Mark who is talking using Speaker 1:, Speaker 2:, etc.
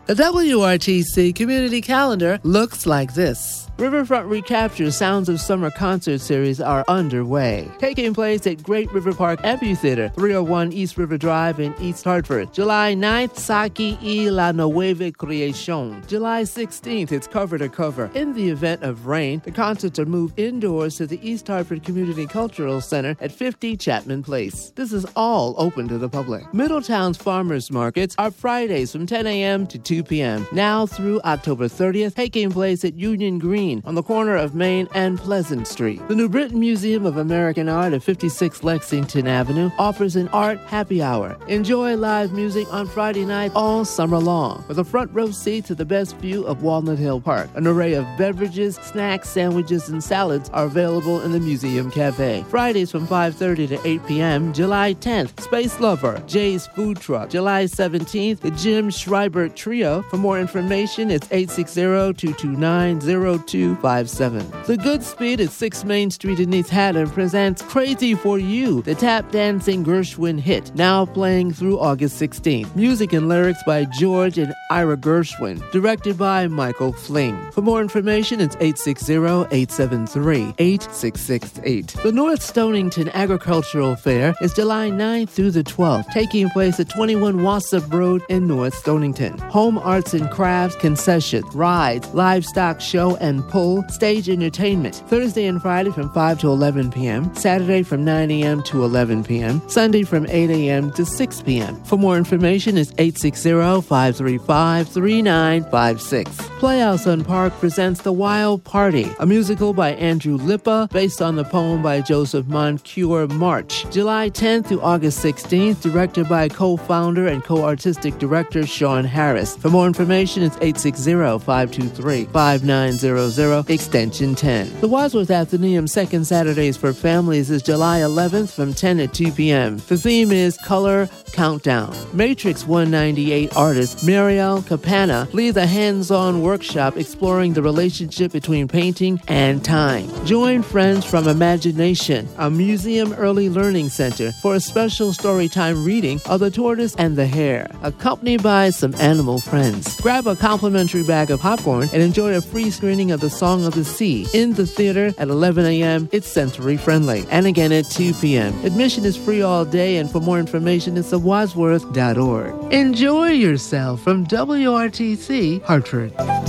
Speaker 1: The WRTC Community Calendar looks like this. Riverfront Recapture Sounds of Summer concert series are underway, taking place at Great River Park Amphitheater, 301 East River Drive in East Hartford. July 9th, Saki y la Nueva Creación. July 16th, it's cover to cover. In the event of rain, the concerts are moved indoors to the East Hartford Community Cultural Center at 50 Chapman Place. This is all open to the public. Middletown's farmers markets are Fridays from 10 a.m. to 2 p.m. now through October 30th, taking place at Union Green on the corner of Main and Pleasant Street. The New Britain Museum of American Art at 56 Lexington Avenue offers an art happy hour. Enjoy live music on Friday night all summer long, with a front row seat to the best view of Walnut Hill Park. An array of beverages, snacks, sandwiches, and salads are available in the Museum Cafe. Fridays from 5:30 to 8 p.m. July 10th, Space Lover, Jay's Food Truck. July 17th, the Jim Schreibert Trio. For more information, it's 860-229-0257. The Goodspeed at 6 Main Street in East Haddam presents Crazy for You, the tap dancing Gershwin hit, now playing through August 16th. Music and lyrics by George and Ira Gershwin, directed by Michael Fling. For more information, it's 860-873-8668. The North Stonington Agricultural Fair is July 9th through the 12th, taking place at 21 Wassop Road in North Stonington. Home arts and crafts, concessions, rides, livestock show and pull, stage entertainment. Thursday and Friday from 5 to 11 p.m. Saturday from 9 a.m. to 11 p.m. Sunday from 8 a.m. to 6 p.m. For more information, it's 860-535-3956. Playhouse on Park presents The Wild Party, a musical by Andrew Lippa based on the poem by Joseph Moncure March. July 10th to August 16th, directed by co-founder and co-artistic director Sean Harris. For more information, it's 860-523-5900, extension 10. The Wadsworth Athenaeum Second Saturdays for Families is July 11th from 10 to 2 p.m. The theme is Color Countdown. Matrix 198 artist Mariel Capana leads a hands-on workshop exploring the relationship between painting and time. Join friends from Imagination, a museum early learning center, for a special storytime reading of The Tortoise and the Hare, accompanied by some animal friends. Grab a complimentary bag of popcorn and enjoy a free screening of The Song of the Sea in the theater at 11 a.m. It's sensory friendly. And again at 2 p.m. Admission is free all day, and for more information, it's at wadsworth.org. Enjoy yourself from WRTC Hartford.